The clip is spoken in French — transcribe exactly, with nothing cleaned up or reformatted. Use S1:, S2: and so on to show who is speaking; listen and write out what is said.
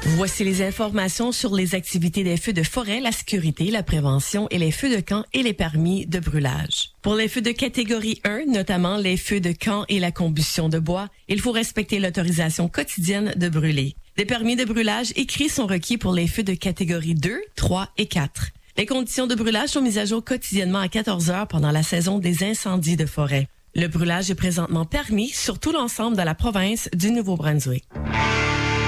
S1: Voici les informations sur les activités des feux de forêt, la sécurité, la prévention et les feux de camp et les permis de brûlage. Pour les feux de catégorie un, notamment les feux de camp et la combustion de bois, il faut respecter l'autorisation quotidienne de brûler. Des permis de brûlage écrits sont requis pour les feux de catégorie deux, trois et quatre. Les conditions de brûlage sont mises à jour quotidiennement à quatorze heures pendant la saison des incendies de forêt. Le brûlage est présentement permis sur tout l'ensemble de la province du Nouveau-Brunswick.